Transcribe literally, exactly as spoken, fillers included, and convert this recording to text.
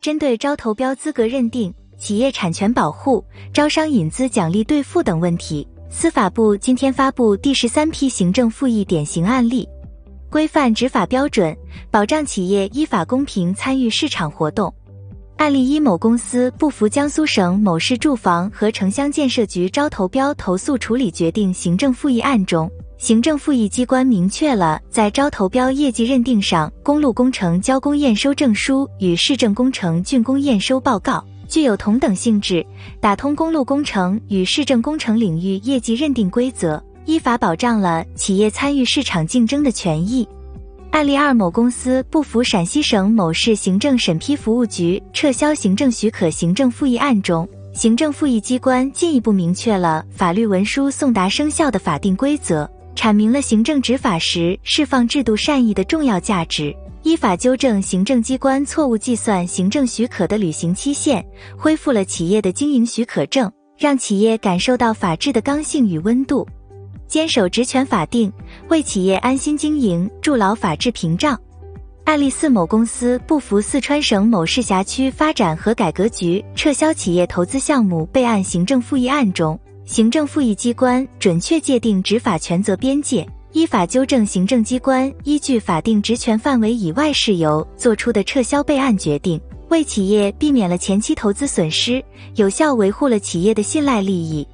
针对招投标资格认定、企业产权保护、招商引资奖励兑付等问题，司法部今天发布第十三批行政复议典型案例，规范执法标准，保障企业依法公平参与市场活动。案例一：某公司不服江苏省某市住房和城乡建设局招投标投诉处理决定行政复议案中，行政复议机关明确了在招投标业绩认定上，公路工程交工验收证书与市政工程竣工验收报告具有同等性质，打通公路工程与市政工程领域业绩认定规则，依法保障了企业参与市场竞争的权益。案例二：某公司不服陕西省某市行政审批服务局撤销行政许可行政复议案中，行政复议机关进一步明确了法律文书送达生效的法定规则，阐明了行政执法时释放制度善意的重要价值，依法纠正行政机关错误计算行政许可的履行期限，恢复了企业的经营许可证，让企业感受到法治的刚性与温度。坚守职权法定，为企业安心经营筑牢法治屏障。案例四：某公司不服四川省某市辖区发展和改革局撤销企业投资项目备案行政复议案中，行政复议机关准确界定执法权责边界，依法纠正行政机关依据法定职权范围以外事由作出的撤销备案决定，为企业避免了前期投资损失，有效维护了企业的信赖利益，